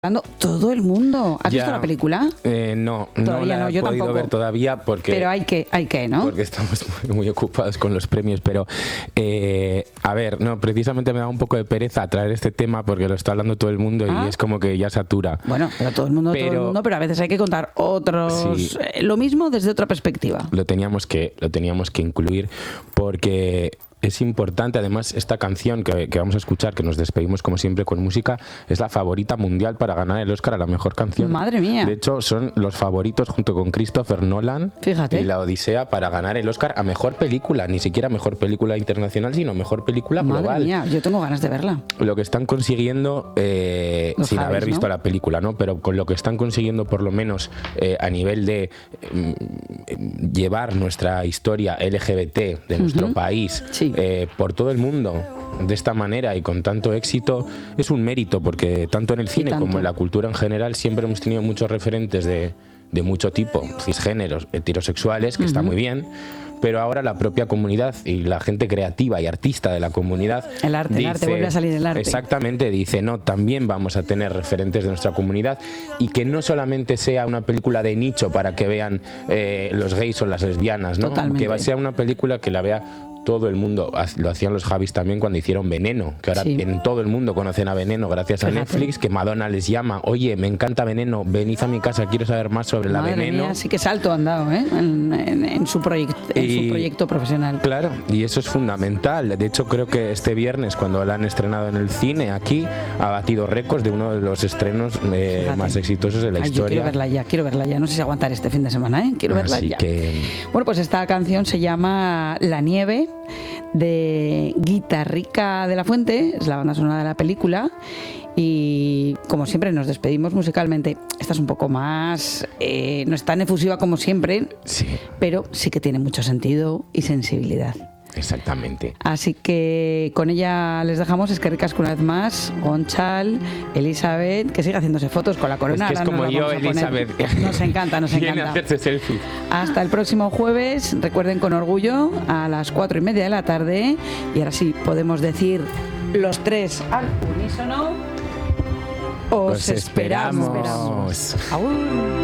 Todo el mundo. ¿Has visto la película? No, todavía no la he podido ver todavía porque... Pero hay que, ¿no? Porque estamos muy ocupados con los premios, pero a ver, no, precisamente me da un poco de pereza traer este tema porque lo está hablando todo el mundo y es como que ya satura. Bueno, pero todo el mundo, pero a veces hay que contar otros, sí, lo mismo desde otra perspectiva. Lo teníamos que incluir porque... Es importante, además, esta canción que vamos a escuchar, que nos despedimos como siempre con música, es la favorita mundial para ganar el Oscar a la mejor canción. ¡Madre mía! De hecho, son los favoritos junto con Christopher Nolan. Fíjate. Y La Odisea para ganar el Oscar a mejor película, ni siquiera mejor película internacional, sino mejor película global. ¡Madre mía! Yo tengo ganas de verla. Lo que están consiguiendo, sin haber visto la película, ¿no? Pero con lo que están consiguiendo, por lo menos a nivel de llevar nuestra historia LGBT de nuestro país, sí, por todo el mundo de esta manera y con tanto éxito, es un mérito porque tanto en el cine como en la cultura en general siempre hemos tenido muchos referentes de mucho tipo, cisgéneros, heterosexuales, que está muy bien, pero ahora la propia comunidad y la gente creativa y artista de la comunidad el arte vuelve a salir, el arte. Exactamente, dice, no, también vamos a tener referentes de nuestra comunidad y que no solamente sea una película de nicho para que vean los gays o las lesbianas, ¿no? Totalmente. Que sea una película que la vea todo el mundo. Lo hacían los Javis también cuando hicieron Veneno, que ahora en todo el mundo conocen a Veneno gracias a Netflix, que Madonna les llama, oye, me encanta Veneno, venid a mi casa, quiero saber más sobre la Veneno. Mía, sí que salto han dado en su proyecto profesional. Claro, y eso es fundamental. De hecho, creo que este viernes, cuando la han estrenado en el cine aquí, ha batido récords de uno de los estrenos más exitosos de la historia. Yo quiero verla ya, no sé si aguantar este fin de semana, quiero verla ya. Bueno, pues esta canción se llama La Nieve, de Guitarrica de la Fuente, es la banda sonora de la película. Y como siempre nos despedimos musicalmente. Esta es un poco más, no es tan efusiva como siempre, pero sí que tiene mucho sentido y sensibilidad. Exactamente. Así que con ella les dejamos. Es que ricasco una vez más, Gonchal, Elizabeth, que sigue haciéndose fotos con la corona. Es que es como yo, Elizabeth. Nos encanta. Viene a hacerse selfie. Hasta el próximo jueves. Recuerden, con orgullo, a las 4:30 de la tarde. Y ahora sí podemos decir los tres al unísono: os esperamos. Esperamos. ¡Aún!